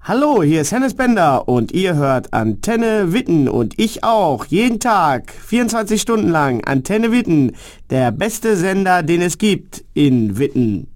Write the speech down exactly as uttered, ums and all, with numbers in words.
Hallo, hier ist Hennes Bender und ihr hört Antenne Witten und ich auch, jeden Tag, vierundzwanzig Stunden lang, Antenne Witten, der beste Sender, den es gibt in Witten.